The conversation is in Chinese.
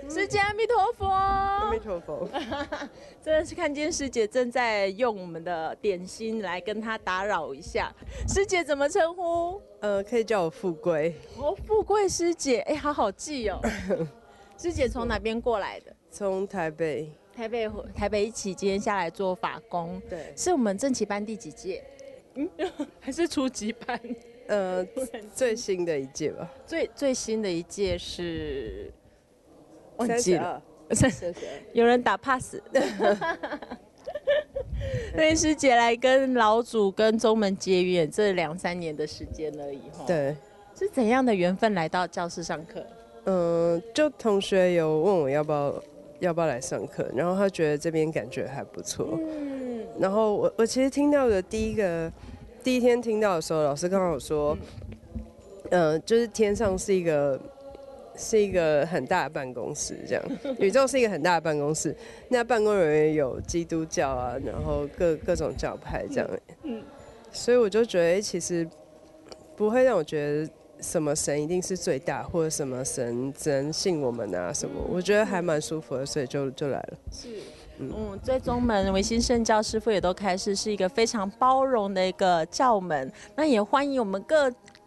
师姐阿弥陀佛， 阿弥陀佛。 真的是看见师姐正在用我们的点心来跟她打扰一下。师姐怎么称呼？ 可以叫我富贵。 哦，富贵师姐，哎，好好记哦。师姐从哪边过来的？ 从台北。 台北一起今天下来做法工， 对， 是我们正期班第几届？还是初级班？ 最新的一届吧。 最新的一届是忘记了 32。 有人打 pass。所以师姐来跟老祖跟宗门结缘，这2-3年的时间而已哈。 对， 是怎样的缘分来到教室上课？ 就同学有问我要不要来上课，然后他觉得这边感觉还不错。然后我其实听到的第一天听到的时候，老师刚好说，就是天上是一个很大的办公室，这样宇宙是一个很大的办公室，那办公人员有基督教啊，然后各种教派这样。所以我就觉得其实不会让我觉得什么神一定是最大，或者什么神只能信我们啊什么，我觉得还蛮舒服的，所以就来了。 是。在宗门维新圣教师父也都开示，是一个非常包容的一个教门。那也欢迎我们